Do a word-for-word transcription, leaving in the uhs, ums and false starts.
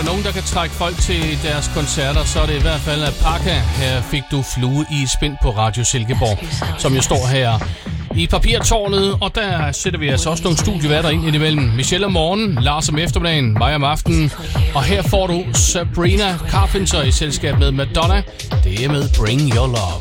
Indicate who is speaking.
Speaker 1: der nogen, der kan trække folk til deres koncerter, så er det i hvert fald Alpaca. Her fik du Flue i Spind på Radio Silkeborg, som jo står her i Papirtårnet, og der sætter vi altså også nogle studieværter ind indimellem. Michelle om morgenen, Lars om eftermiddagen, mig om aftenen, og her får du Sabrina Carpenter i selskab med Madonna. Det er med Bring Your Love.